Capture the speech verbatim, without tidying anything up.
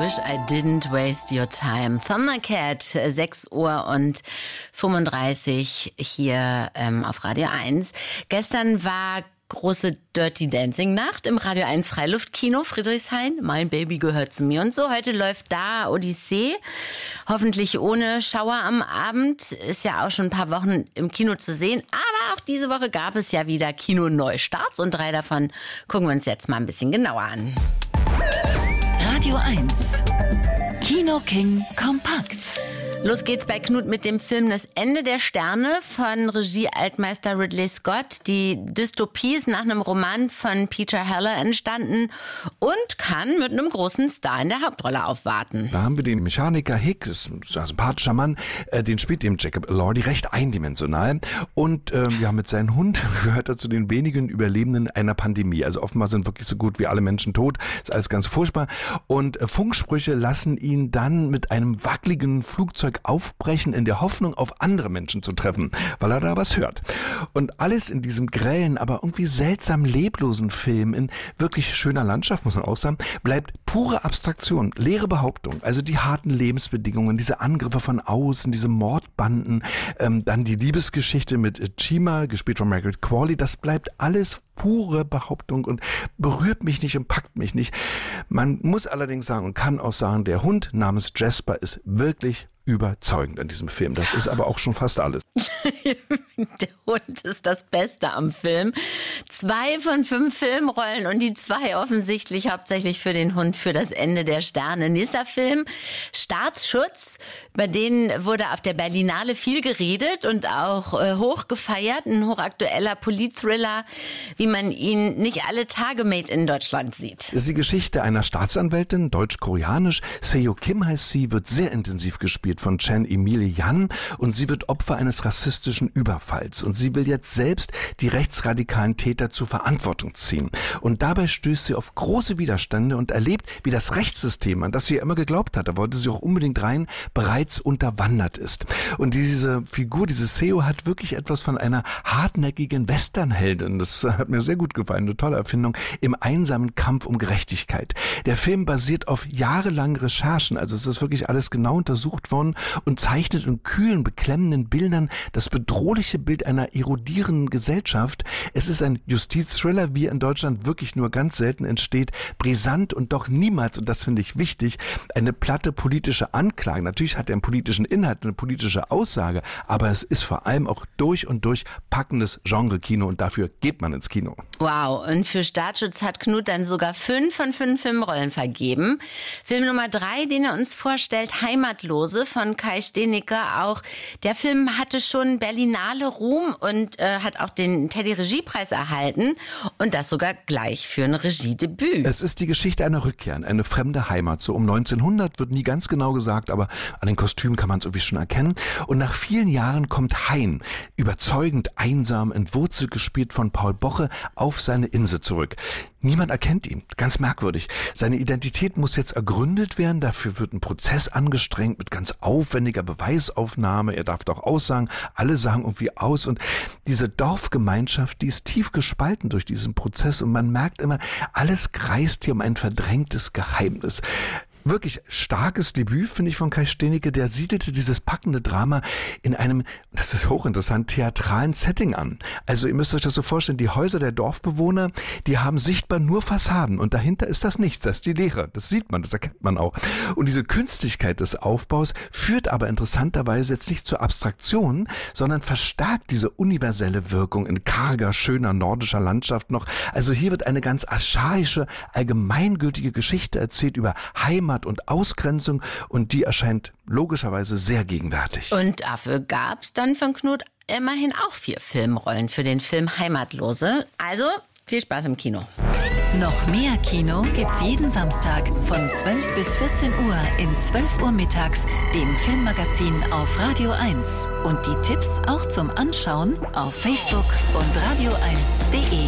Wish I Didn't Waste Your Time. Thundercat, sechs Uhr und fünfunddreißig hier ähm, auf Radio eins. Gestern war große Dirty Dancing Nacht im Radio eins Freiluftkino Friedrichshain. Mein Baby gehört zu mir und so. Heute läuft da Odyssee. Hoffentlich ohne Schauer am Abend. Ist ja auch schon ein paar Wochen im Kino zu sehen. Aber auch diese Woche gab es ja wieder Kino-Neustarts und drei davon gucken wir uns jetzt mal ein bisschen genauer an. Radio eins. Kino King kompakt. Los geht's bei Knut mit dem Film Das Ende der Sterne von Regie-Altmeister Ridley Scott. Die Dystopie ist nach einem Roman von Peter Heller entstanden und kann mit einem großen Star in der Hauptrolle aufwarten. Da haben wir den Mechaniker Hick, ist ein sympathischer Mann, äh, den spielt eben Jacob Elordi, recht eindimensional. Und äh, ja, mit seinem Hund gehört er zu den wenigen Überlebenden einer Pandemie. Also offenbar sind wirklich so gut wie alle Menschen tot. Ist alles ganz furchtbar. Und äh, Funksprüche lassen ihn dann mit einem wackeligen Flugzeug aufbrechen, in der Hoffnung, auf andere Menschen zu treffen, weil er da was hört. Und alles in diesem grellen, aber irgendwie seltsam leblosen Film, in wirklich schöner Landschaft, muss man auch sagen, bleibt pure Abstraktion, leere Behauptung. Also die harten Lebensbedingungen, diese Angriffe von außen, diese Mordbanden, ähm, dann die Liebesgeschichte mit Chima, gespielt von Margaret Qualley, das bleibt alles pure Behauptung und berührt mich nicht und packt mich nicht. Man muss allerdings sagen und kann auch sagen, der Hund namens Jasper ist wirklich überzeugend an diesem Film. Das ist aber auch schon fast alles. Der Hund ist das Beste am Film. Zwei von fünf Filmrollen und die zwei offensichtlich hauptsächlich für den Hund, für Das Ende der Sterne. Nächster Film, Staatsschutz. Über den wurde auf der Berlinale viel geredet und auch äh, hoch gefeiert. Ein hochaktueller Polit-Thriller, wie man ihn nicht alle Tage made in Deutschland sieht. Das ist die Geschichte einer Staatsanwältin, deutsch-koreanisch. Seo Kim heißt sie, wird sehr intensiv gespielt von Chen Emilie Yan und sie wird Opfer eines rassistischen Überfalls und sie will jetzt selbst die rechtsradikalen Täter zur Verantwortung ziehen. Und dabei stößt sie auf große Widerstände und erlebt, wie das Rechtssystem, an das sie ja immer geglaubt hat, da wollte sie auch unbedingt rein, bereits unterwandert ist. Und diese Figur, diese Seo, hat wirklich etwas von einer hartnäckigen Westernheldin. Das hat mir sehr gut gefallen, eine tolle Erfindung, im einsamen Kampf um Gerechtigkeit. Der Film basiert auf jahrelangen Recherchen, also es ist wirklich alles genau untersucht worden und zeichnet in kühlen, beklemmenden Bildern das bedrohliche Bild einer erodierenden Gesellschaft. Es ist ein Justizthriller, wie er in Deutschland wirklich nur ganz selten entsteht, brisant und doch niemals, und das finde ich wichtig, eine platte politische Anklage. Natürlich hat er einen politischen Inhalt, eine politische Aussage, aber es ist vor allem auch durch und durch packendes Genre-Kino und dafür geht man ins Kino. Wow, und für Staatsschutz hat Knut dann sogar fünf von fünf Filmrollen vergeben. Film Nummer drei, den er uns vorstellt, Heimatlose von Kai Steniker. Auch der Film hatte schon Berlinale Ruhm und äh, hat auch den Teddy-Regiepreis erhalten und das sogar gleich für ein Regiedebüt. Es ist die Geschichte einer Rückkehr in eine fremde Heimat. So um neunzehnhundert, wird nie ganz genau gesagt, aber an den Kostümen kann man es irgendwie schon erkennen. Und nach vielen Jahren kommt Hein, überzeugend einsam, entwurzelt, gespielt von Paul Boche, auf seine Insel zurück. Niemand erkennt ihn. Ganz merkwürdig. Seine Identität muss jetzt ergründet werden. Dafür wird ein Prozess angestrengt mit ganz aufwendiger Beweisaufnahme. Er darf doch aussagen. Alle sagen irgendwie aus. Und diese Dorfgemeinschaft, die ist tief gespalten durch diesen Prozess. Und man merkt immer, alles kreist hier um ein verdrängtes Geheimnis. Wirklich starkes Debüt, finde ich, von Kai Steniker. Der siedelte dieses packende Drama in einem, das ist hochinteressant, theatralen Setting an. Also ihr müsst euch das so vorstellen, die Häuser der Dorfbewohner, die haben sichtbar nur Fassaden und dahinter ist das nichts, das ist die Leere. Das sieht man, das erkennt man auch. Und diese Künstlichkeit des Aufbaus führt aber interessanterweise jetzt nicht zur Abstraktion, sondern verstärkt diese universelle Wirkung in karger, schöner nordischer Landschaft noch. Also hier wird eine ganz archaische, allgemeingültige Geschichte erzählt über Heimat und Ausgrenzung und die erscheint logischerweise sehr gegenwärtig. Und dafür gab es dann von Knut immerhin auch vier Filmrollen für den Film Heimatlose. Also viel Spaß im Kino. Noch mehr Kino gibt's jeden Samstag von zwölf bis vierzehn Uhr in zwölf Uhr mittags, dem Filmmagazin auf Radio eins. Und die Tipps auch zum Anschauen auf Facebook und radio eins punkt de.